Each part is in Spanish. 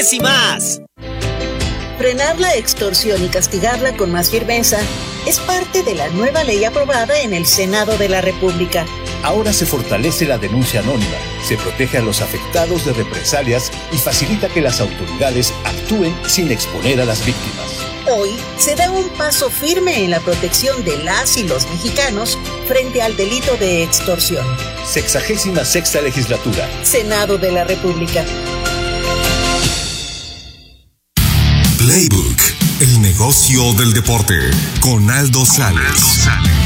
Y más. Frenar la extorsión y castigarla con más firmeza es parte de la nueva ley aprobada en el Senado de la República. Ahora se fortalece la denuncia anónima, se protege a los afectados de represalias y facilita que las autoridades actúen sin exponer a las víctimas. Hoy se da un paso firme en la protección de las y los mexicanos frente al delito de extorsión. 66ª Legislatura. Senado de la República. Playbook, el negocio del deporte, con Aldo Sales.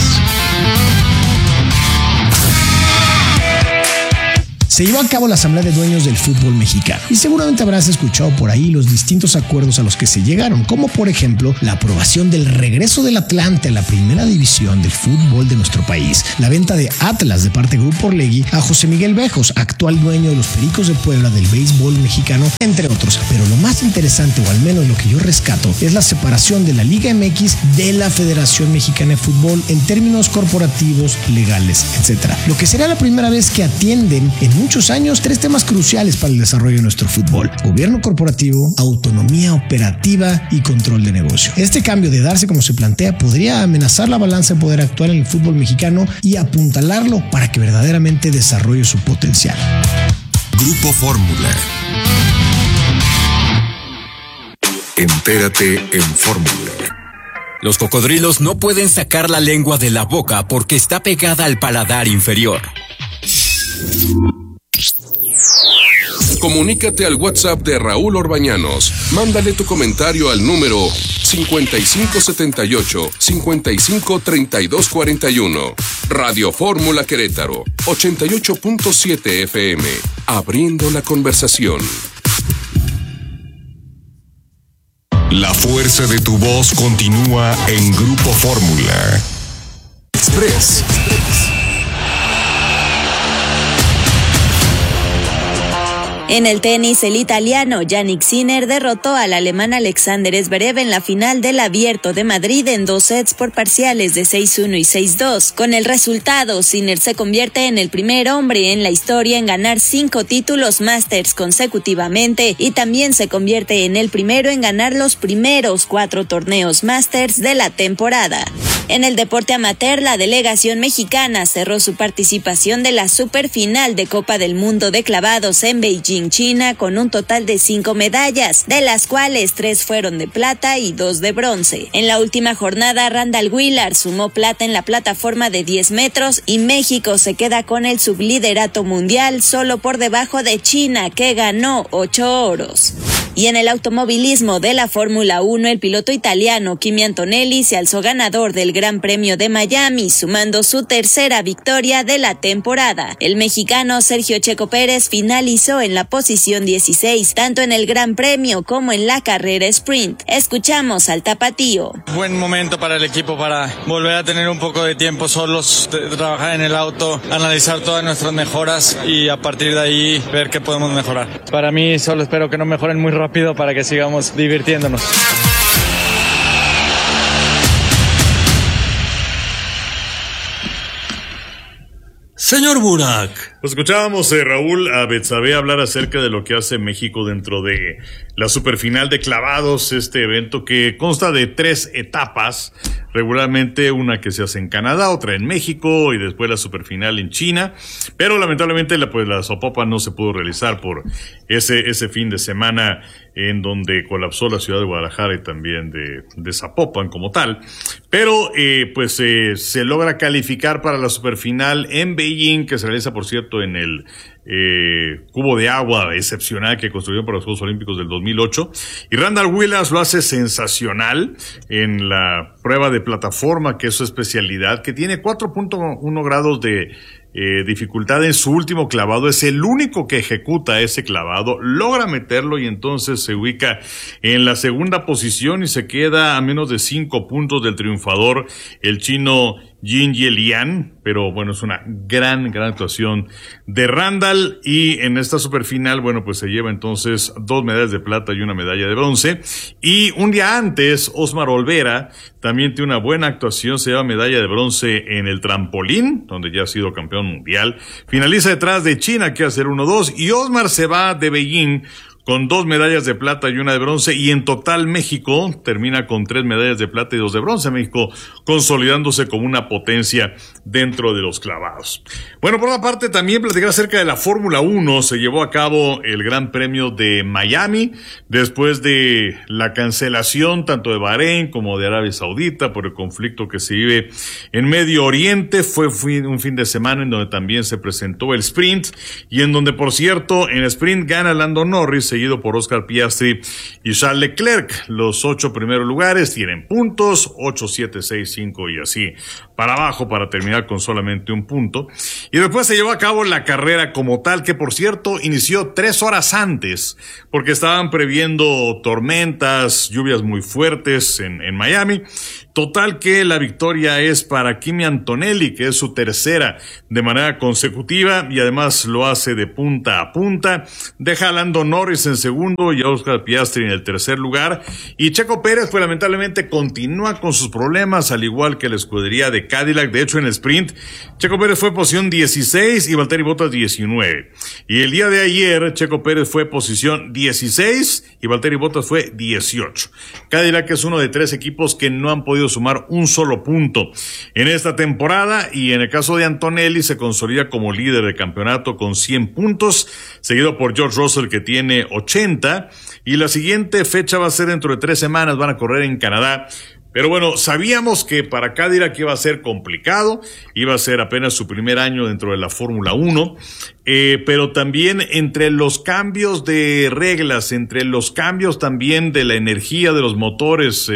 Se llevó a cabo la Asamblea de Dueños del Fútbol Mexicano y seguramente habrás escuchado por ahí los distintos acuerdos a los que se llegaron, como por ejemplo la aprobación del regreso del Atlante a la primera división del fútbol de nuestro país, la venta de Atlas de parte de Grupo Orlegui a José Miguel Bejos, actual dueño de los Pericos de Puebla del béisbol mexicano, entre otros. Pero lo más interesante, o al menos lo que yo rescato, es la separación de la Liga MX de la Federación Mexicana de Fútbol en términos corporativos, legales, etc. Lo que será la primera vez que atienden en muchos años 3 temas cruciales para el desarrollo de nuestro fútbol: gobierno corporativo, autonomía operativa y control de negocio. Este cambio, de darse como se plantea, podría amenazar la balanza de poder actual en el fútbol mexicano y apuntalarlo para que verdaderamente desarrolle su potencial. Grupo Fórmula. Entérate en Fórmula. Los cocodrilos no pueden sacar la lengua de la boca porque está pegada al paladar inferior. Comunícate al WhatsApp de Raúl Orbañanos. Mándale tu comentario al número 5578-553241. Radio Fórmula Querétaro, 88.7 FM. Abriendo la conversación. La fuerza de tu voz continúa en Grupo Fórmula. Express. En el tenis, el italiano Jannik Sinner derrotó al alemán Alexander Zverev en la final del Abierto de Madrid en 2 sets por parciales de 6-1 y 6-2. Con el resultado, Sinner se convierte en el primer hombre en la historia en ganar 5 títulos Masters consecutivamente y también se convierte en el primero en ganar los primeros 4 torneos Masters de la temporada. En el deporte amateur, la delegación mexicana cerró su participación de la superfinal de Copa del Mundo de clavados en Beijing, China, con un total de 5 medallas, de las cuales 3 fueron de plata y 2 de bronce. En la última jornada, Randall Willard sumó plata en la plataforma de 10 metros y México se queda con el subliderato mundial solo por debajo de China, que ganó 8 oros. Y en el automovilismo de la Fórmula 1, el piloto italiano Kimi Antonelli se alzó ganador del Gran Premio de Miami, sumando su tercera victoria de la temporada. El mexicano Sergio Checo Pérez finalizó en la posición 16, tanto en el Gran Premio como en la carrera sprint. Escuchamos al tapatío. Buen momento para el equipo para volver a tener un poco de tiempo solos, trabajar en el auto, analizar todas nuestras mejoras y a partir de ahí ver qué podemos mejorar. Para mí solo espero que no mejoren muy rápido para que sigamos divirtiéndonos. Señor Burak. Escuchábamos, Raúl, a Betsabe hablar acerca de lo que hace México dentro de la superfinal de clavados, este evento que consta de 3 etapas, regularmente una que se hace en Canadá, otra en México y después la superfinal en China, pero lamentablemente la Zapopan no se pudo realizar por ese fin de semana en donde colapsó la ciudad de Guadalajara y también de Zapopan como tal, pero se logra calificar para la superfinal en Beijing, que se realiza, por cierto, en el cubo de agua excepcional que construyeron para los Juegos Olímpicos del 2008, y Randall Willard lo hace sensacional en la prueba de plataforma, que es su especialidad, que tiene 4.1 grados de dificultad en su último clavado. Es el único que ejecuta ese clavado, logra meterlo y entonces se ubica en la segunda posición y se queda a menos de 5 puntos del triunfador, el chino Jin Lian. Pero bueno, es una gran actuación de Randall, y en esta superfinal, pues se lleva entonces 2 medallas de plata y 1 medalla de bronce. Y un día antes, Osmar Olvera también tiene una buena actuación, se lleva medalla de bronce en el trampolín, donde ya ha sido campeón mundial. Finaliza detrás de China, que hace el 1-2, y Osmar se va de Beijing con 2 medallas de plata y 1 de bronce, y en total México termina con 3 medallas de plata y 2 de bronce. México consolidándose como una potencia dentro de los clavados. Bueno, por otra parte, también platicar acerca de la Fórmula 1. Se llevó a cabo el Gran Premio de Miami después de la cancelación tanto de Bahrein como de Arabia Saudita por el conflicto que se vive en Medio Oriente. Fue un fin de semana en donde también se presentó el sprint, y en donde, por cierto, en el sprint gana Lando Norris, seguido por Oscar Piastri y Charles Leclerc. Los 8 primeros lugares tienen puntos, 8, 7, 6, 5 y así para abajo, para terminar con solamente un punto. Y después se llevó a cabo la carrera como tal, que por cierto inició 3 horas antes, porque estaban previendo tormentas, lluvias muy fuertes en Miami. Total que la victoria es para Kimi Antonelli, que es su tercera de manera consecutiva, y además lo hace de punta a punta. Deja a Lando Norris en segundo y a Oscar Piastri en el tercer lugar. Y Checo Pérez, pues lamentablemente continúa con sus problemas, al igual que la escudería de Cadillac. De hecho, en el sprint, Checo Pérez fue posición 16 y Valtteri Bottas 19. Y el día de ayer, Checo Pérez fue posición 16 y Valtteri Bottas fue 18. Cadillac es uno de 3 equipos que no han podido sumar un solo punto en esta temporada, y en el caso de Antonelli se consolida como líder de campeonato con 100 puntos, seguido por George Russell, que tiene 80, y la siguiente fecha va a ser dentro de 3 semanas, van a correr en Canadá. Pero bueno, sabíamos que para Cadillac iba a ser complicado, iba a ser apenas su primer año dentro de la Fórmula 1, pero también entre los cambios de reglas, entre los cambios también de la energía de los motores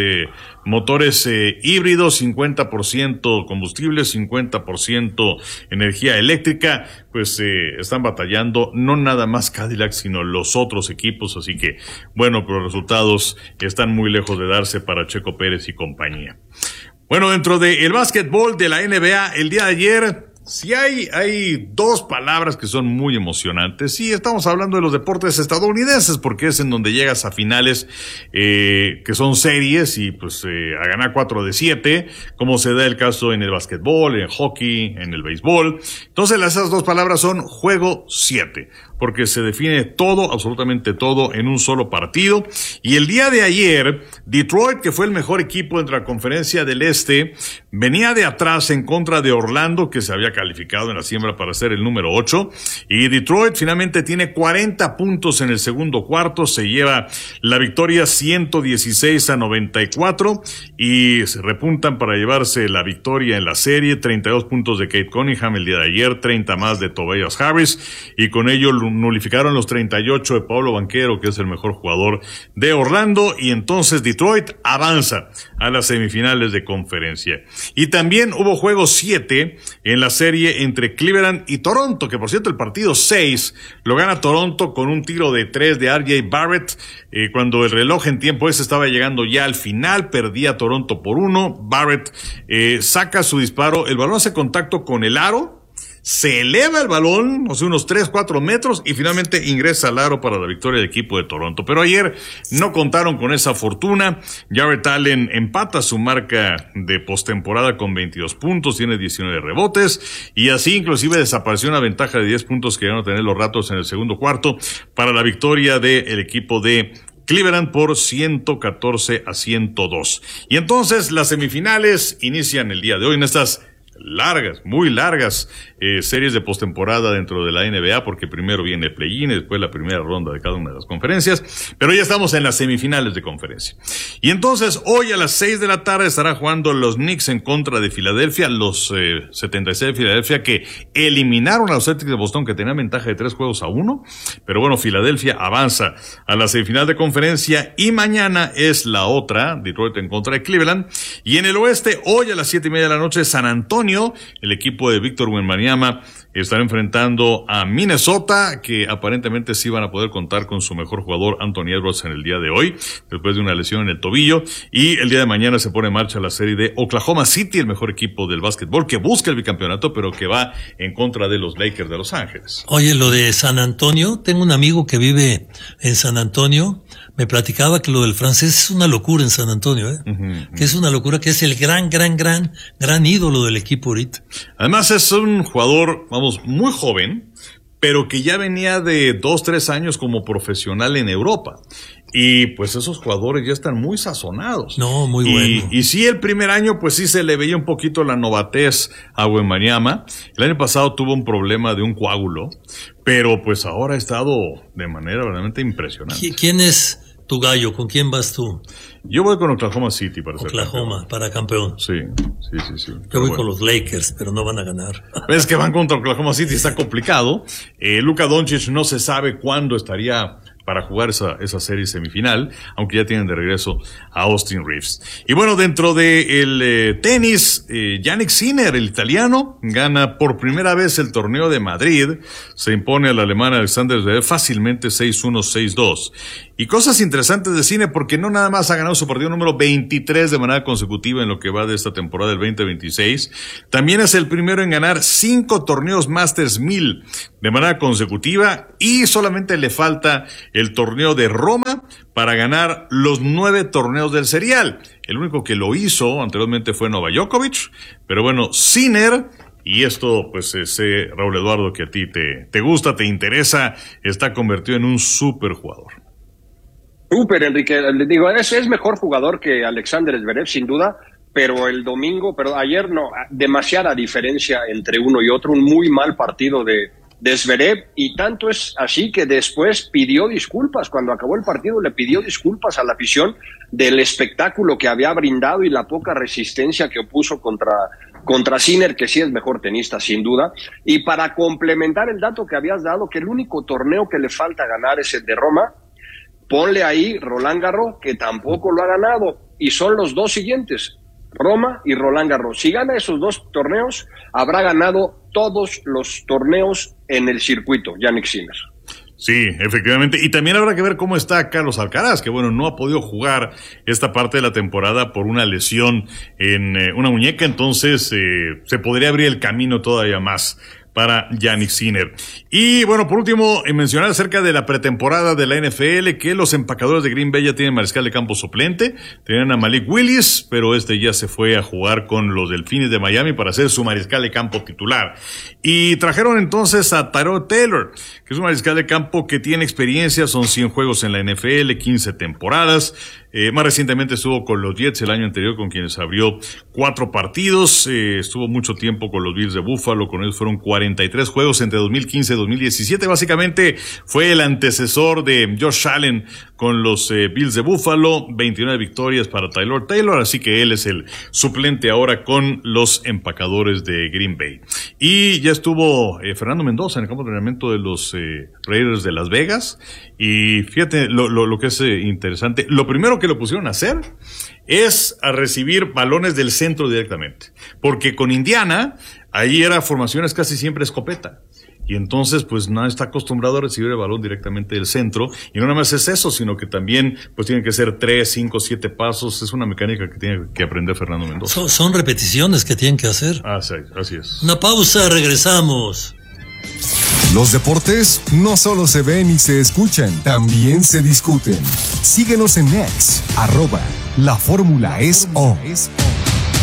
híbridos, 50% combustible, 50% energía eléctrica, pues están batallando no nada más Cadillac, sino los otros equipos. Así que, bueno, pero los resultados están muy lejos de darse para Checo Pérez y compañía. Bueno, dentro del básquetbol de la NBA, el día de ayer, sí hay 2 palabras que son muy emocionantes. Sí, estamos hablando de los deportes estadounidenses, porque es en donde llegas a finales que son series, y pues a ganar 4 de 7, como se da el caso en el básquetbol, en el hockey, en el béisbol. Entonces esas 2 palabras son juego 7, porque se define todo, absolutamente todo, en un solo partido. Y el día de ayer, Detroit, que fue el mejor equipo dentro de la Conferencia del Este, venía de atrás en contra de Orlando, que se había calificado en la siembra para ser el número 8, y Detroit finalmente tiene 40 puntos en el segundo cuarto, se lleva la victoria 116-94, y se repuntan para llevarse la victoria en la serie. 32 puntos de Kate Cunningham el día de ayer, 30 más de Tobias Harris, y con ello nulificaron los 38 de Pablo Banchero, que es el mejor jugador de Orlando, y entonces Detroit avanza a las semifinales de conferencia. Y también hubo juego 7 en la serie entre Cleveland y Toronto, que por cierto el partido 6 lo gana Toronto con un tiro de 3 de R.J. Barrett, cuando el reloj en tiempo ese estaba llegando ya al final. Perdía Toronto por 1, Barrett saca su disparo, el balón hace contacto con el aro, se eleva el balón, o sea, unos 3-4 metros, y finalmente ingresa al aro para la victoria del equipo de Toronto. Pero ayer no contaron con esa fortuna. Jarrett Allen empata su marca de postemporada con 22 puntos, tiene 19 rebotes, y así inclusive desapareció una ventaja de 10 puntos que iban a tener los Raptors en el segundo cuarto para la victoria del equipo de Cleveland por 114-102. Y entonces las semifinales inician el día de hoy en estas largas, muy largas series de postemporada dentro de la NBA, porque primero viene el play-in y después la primera ronda de cada una de las conferencias, pero ya estamos en las semifinales de conferencia. Y entonces hoy a las 6 de la tarde estará jugando los Knicks en contra de Filadelfia, los 76 de Filadelfia, que eliminaron a los Celtics de Boston, que tenían ventaja de 3-1, pero bueno, Filadelfia avanza a la semifinal de conferencia, y mañana es la otra, Detroit en contra de Cleveland. Y en el oeste, hoy a las 7:30 de la noche, San Antonio, el equipo de Víctor Wembanyama, estará enfrentando a Minnesota, que aparentemente sí van a poder contar con su mejor jugador, Anthony Edwards, en el día de hoy, después de una lesión en el tobillo. Y el día de mañana se pone en marcha la serie de Oklahoma City, el mejor equipo del básquetbol, que busca el bicampeonato, pero que va en contra de los Lakers de Los Ángeles. Oye, lo de San Antonio, tengo un amigo que vive en San Antonio, me platicaba que lo del francés es una locura en San Antonio, que es una locura, que es el gran ídolo del equipo ahorita. Además es un jugador, vamos, muy joven, pero que ya venía de 2-3 años como profesional en Europa. Y pues esos jugadores ya están muy sazonados. No, muy bueno. Y sí, el primer año pues sí se le veía un poquito la novatez a Wembanyama. El año pasado tuvo un problema de un coágulo, pero pues ahora ha estado de manera realmente impresionante. ¿Quién es tu gallo? ¿Con quién vas tú? Yo voy con Oklahoma City para ser Oklahoma, para campeón. Sí. Yo voy con los Lakers, pero no van a ganar. Es que van contra Oklahoma City, está complicado. Luka Doncic no se sabe cuándo estaría para jugar esa serie semifinal, aunque ya tienen de regreso a Austin Reeves. Y bueno, dentro del tenis, Jannik Sinner, el italiano, gana por primera vez el torneo de Madrid, se impone al alemán Alexander Zverev fácilmente 6-1, 6-2. Y cosas interesantes de Sinner, porque no nada más ha ganado su partido número 23 de manera consecutiva en lo que va de esta temporada del 2026, también es el primero en ganar 5 torneos Masters 1000 de manera consecutiva, y solamente le falta el torneo de Roma para ganar los 9 torneos del serial. El único que lo hizo anteriormente fue Novak Djokovic, pero bueno, Sinner, y esto pues Raúl Eduardo, que a ti te gusta, te interesa, está convertido en un super jugador. Súper, Enrique. Digo, es mejor jugador que Alexander Zverev, sin duda, pero ayer no, demasiada diferencia entre uno y otro, un muy mal partido de Zverev, y tanto es así que después pidió disculpas. Cuando acabó el partido le pidió disculpas a la afición del espectáculo que había brindado y la poca resistencia que opuso contra Sinner, que sí es mejor tenista sin duda. Y para complementar el dato que habías dado, que el único torneo que le falta ganar es el de Roma, ponle ahí Roland Garros, que tampoco lo ha ganado, y son los dos siguientes, Roma y Roland Garros. Si gana esos 2 torneos, habrá ganado todos los torneos en el circuito, Jannik Sinner. Sí, efectivamente. Y también habrá que ver cómo está Carlos Alcaraz, que bueno, no ha podido jugar esta parte de la temporada por una lesión en una muñeca, entonces se podría abrir el camino todavía más para Jannik Sinner. Y bueno, por último, mencionar acerca de la pretemporada de la NFL, que los empacadores de Green Bay ya tienen mariscal de campo suplente. Tenían a Malik Willis, pero ya se fue a jugar con los Delfines de Miami para ser su mariscal de campo titular. Y trajeron entonces a Tyrod Taylor, que es un mariscal de campo que tiene experiencia, son 100 juegos en la NFL, 15 temporadas. Más recientemente estuvo con los Jets el año anterior, con quienes abrió 4 partidos. Estuvo mucho tiempo con los Bills de Buffalo, con ellos fueron 43 juegos entre 2015 y 2017. Básicamente fue el antecesor de Josh Allen con los Bills de Buffalo. 29 victorias para Tyrod Taylor, así que él es el suplente ahora con los empacadores de Green Bay. Y ya estuvo Fernando Mendoza en el campo de entrenamiento de los Raiders de Las Vegas. Y fíjate lo que es interesante. Lo primero que lo pusieron a hacer es a recibir balones del centro directamente. Porque con Indiana, ahí era formaciones casi siempre escopeta. Y entonces, pues, no está acostumbrado a recibir el balón directamente del centro. Y no nada más es eso, sino que también, pues, tienen que ser 3, 5, 7 pasos. Es una mecánica que tiene que aprender Fernando Mendoza. Son repeticiones que tienen que hacer. Así es. Una pausa, regresamos. Los deportes no solo se ven y se escuchan, también se discuten. Síguenos en X, @LaFórmulaEsO.